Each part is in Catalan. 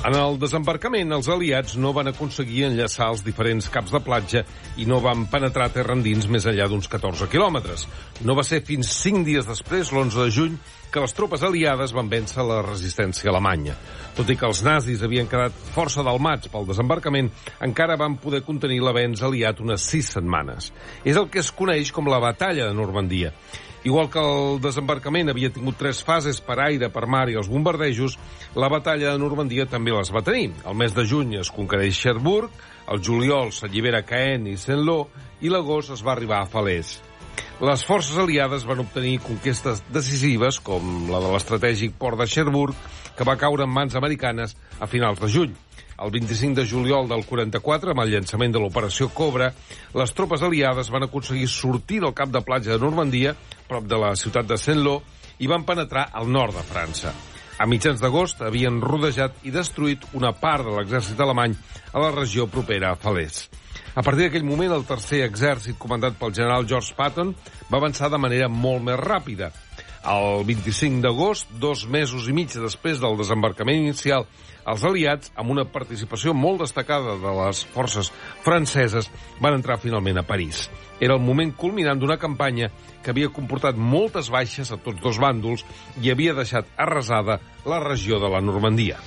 En el desembarcament, els aliats no van aconseguir enllaçar els diferents caps de platja i no van penetrar terra endins més enllà d'uns 14 quilòmetres. No va ser fins 5 dies després, l'11 de juny, que les tropes aliades van vèncer la resistència alemanya. Tot i que els nazis havien quedat força dalmats pel desembarcament, encara van poder contenir l'avenç aliat unes 6 setmanes. És el que es coneix com la batalla de Normandia. Igual que el desembarcament havia tingut 3 fases per aire, per mar i els bombardejos, la batalla de Normandia també les va tenir. El mes de juny es conquereix Cherbourg, el juliol s'allibera Caen i Saint-Lô i l'agost es va arribar a Falaise. Les forces aliades van obtenir conquestes decisives, com la de l'estratègic port de Cherbourg, que va caure en mans americanes a finals de juny. El 25 de juliol del 44, amb el llançament de l'operació Cobra, les tropes aliades van aconseguir sortir del cap de platja de Normandia, prop de la ciutat de Saint-Lô, i van penetrar al nord de França. A mitjans d'agost havien rodejat i destruït una part de l'exèrcit alemany a la regió propera a Falaise. A partir d'aquell moment, el tercer exèrcit, comandat pel general George Patton, va avançar de manera molt més ràpida. El 25 d'agost, 2 mesos i mig després del desembarcament inicial, els aliats, amb una participació molt destacada de les forces franceses, van entrar finalment a París. Era el moment culminant d'una campanya que havia comportat moltes baixes a tots dos bàndols i havia deixat arrasada la regió de la Normandia.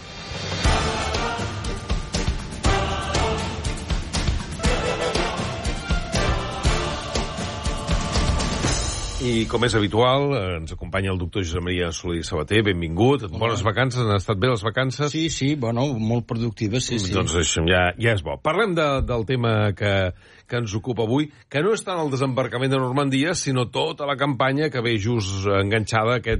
I, com és habitual, ens acompanya el doctor Josep Maria Soler i Sabater. Benvingut. Bones vacances. Han estat bé les vacances? Sí, bueno, molt productives, sí. Doncs això ja és bo. Parlem del tema que ens ocupa avui, que no és tant el desembarcament de Normandia, sinó tota la campanya que ve just enganxada aquest